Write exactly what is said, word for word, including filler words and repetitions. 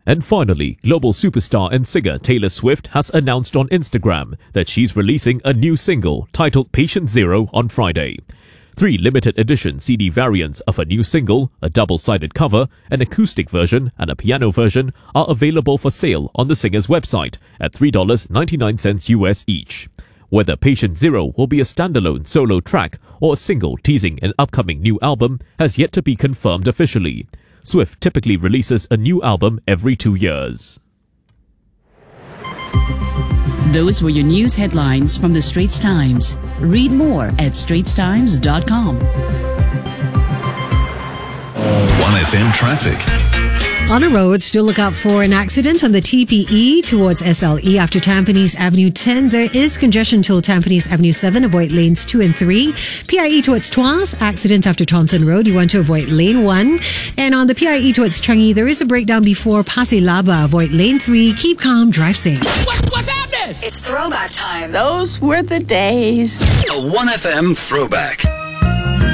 And finally, global superstar and singer Taylor Swift has announced on Instagram that she's releasing a new single titled Patient Zero on Friday. Three limited edition C D variants of a new single, a double-sided cover, an acoustic version, and a piano version are available for sale on the singer's website at three dollars and ninety-nine cents U S each. Whether Patient Zero will be a standalone solo track or a single teasing an upcoming new album has yet to be confirmed officially. Swift typically releases a new album every two years. Those were your news headlines from the Straits Times. Read more at straits times dot com. one F M traffic. On the roads, do look out for an accident on the T P E towards S L E after Tampines Avenue ten. There is congestion till Tampines Avenue seven. Avoid lanes two and three. P I E towards Tuas, accident after Thompson Road. You want to avoid lane one. And on the P I E towards Changi, there is a breakdown before Pasir Laba. Avoid lane three. Keep calm, drive safe. What, what's happening? It's throwback time. Those were the days. A one F M throwback.